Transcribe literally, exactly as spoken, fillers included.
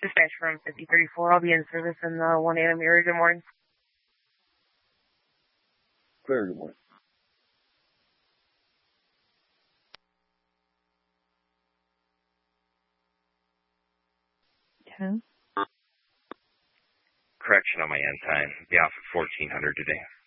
Dispatch from fifty thirty-four. I'll be in service in the one a.m. area. Good morning. Clear, good morning. ten. Correction on my end time. Be off at fourteen hundred today.